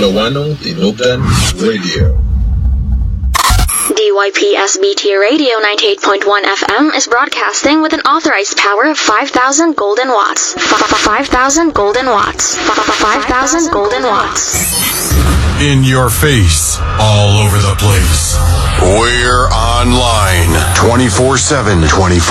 Loanong Tinugan Radio. DYPSBT Radio 98.1 FM is broadcasting with an authorized power of 5,000 golden watts. 5,000 golden watts. 5,000 golden watts. In your face, all over the place. We're online 24/7, 24/7.